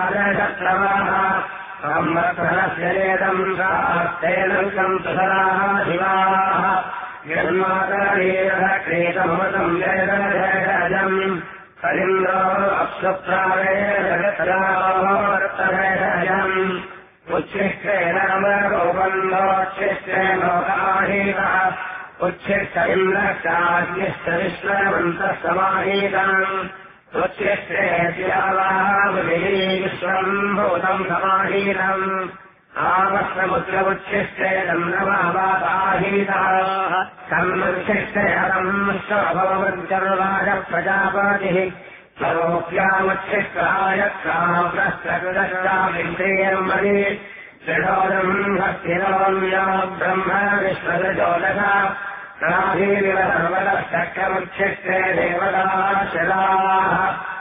शत्रवः ब्रह्मसहस्येदम् तेनकम् सुधराः शिवाः यन्मातरीरक्रीतमृतम् वेदजम् हरिन्द्रो अप्सुप्रावेदगत्रावर्तभेदजम् उच्छिष्टेन गोपन्दोच्छिष्टे लोकाहीतः उच्छिष्ट इन्द्रश्चाद्यश्च विश्वमन्तः समाहीतम् उच्छिष्टेऽद्यावाविश्वम् भूतम् समाहीतम् आवश्यमुद्रमुच्छिष्टे चन्द्रमावाताहीतः तन्मुच्छिष्टे हरम् स्वभवमृत्यर्वाजः प्रजापतिः सर्वोऽप्यामुच्छिष्टायत्राप्रस्तकृतश्चामिन्द्रियम् त्रिडोदम् भक्तिरोम्या ब्रह्म विश्वजोदशा राधीरिव सर्वदश्चक्रमुच्छिष्टे देवताशिलाः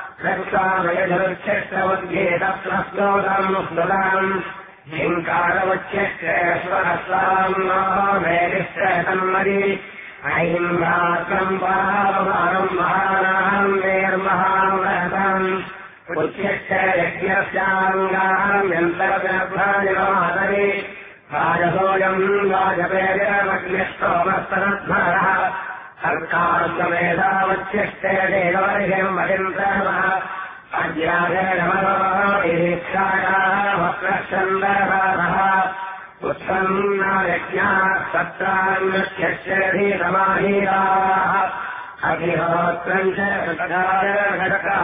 रक्तामयधरुच्छिष्टमुद्गीतप्रस्तोतम् स्मृताम् हिङ्कारमुच्छिष्टे स्वरस्वाम् मेलिष्टे तन्मरि ऐम्भात्रम् पावमानम् महानाम् निर्महाम् उच्छिष्टे यज्ञस्याङ्गाम् यन्तर्गर्भानिमादरि राजसोऽयम् वाजपेयमग्निष्टोमस्तरद्भरः सर्कारमेधामुच्छिष्टे देववर्षम् वरिन्द्रमः अज्ञादेनमदीक्षायाः वक्रश्चन्द्रभारः उत्सन्नायज्ञाः सत्रान्यक्षेधीतमाहीराः अग्निहोत्रम् च